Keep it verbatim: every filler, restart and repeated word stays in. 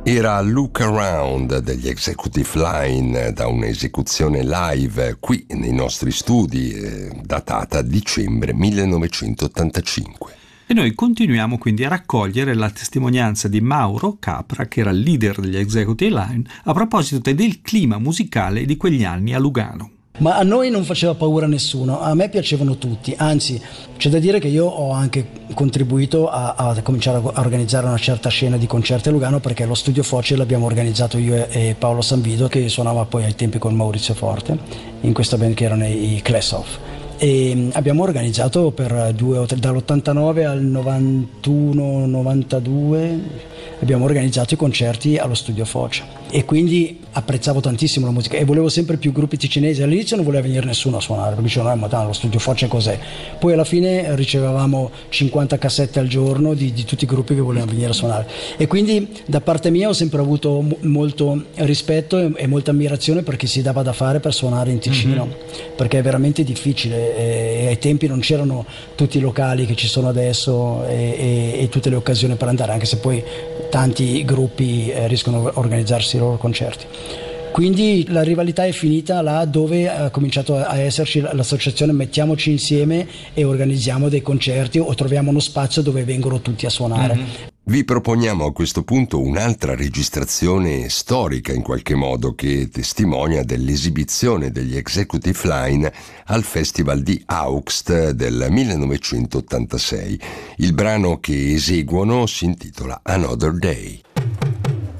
Era Look Around degli Executive Line, da un'esecuzione live qui nei nostri studi, eh, datata dicembre millenovecentottantacinque. E noi continuiamo quindi a raccogliere la testimonianza di Mauro Capra, che era il leader degli Executive Line, a proposito del clima musicale di quegli anni a Lugano. Ma a noi non faceva paura nessuno, a me piacevano tutti, anzi c'è da dire che io ho anche contribuito a, a cominciare a organizzare una certa scena di concerti a Lugano, perché lo studio Foce l'abbiamo organizzato io e Paolo Sanvido, che suonava poi ai tempi con Maurizio Forte in questa band che erano i Class Off, e abbiamo organizzato per due o tre, dall'ottantanove al novantuno novantadue abbiamo organizzato i concerti allo studio Foce, e quindi apprezzavo tantissimo la musica e volevo sempre più gruppi ticinesi. All'inizio non voleva venire nessuno a suonare perché dicevano eh, ma dai, lo studio Foce cos'è? Poi alla fine ricevevamo cinquanta cassette al giorno di, di tutti i gruppi che volevano venire a suonare, e quindi da parte mia ho sempre avuto m- molto rispetto e, e molta ammirazione per chi si dava da fare per suonare in Ticino, mm-hmm. perché è veramente difficile, e, e ai tempi non c'erano tutti i locali che ci sono adesso e, e, e tutte le occasioni per andare, anche se poi tanti gruppi eh, riescono a organizzarsi i loro concerti. Quindi la rivalità è finita là dove ha cominciato a esserci l'associazione mettiamoci insieme e organizziamo dei concerti o troviamo uno spazio dove vengono tutti a suonare. Mm-hmm. Vi proponiamo a questo punto un'altra registrazione storica in qualche modo, che testimonia dell'esibizione degli Executive Line al Festival di Augst del millenovecentottantasei. Il brano che eseguono si intitola Another Day.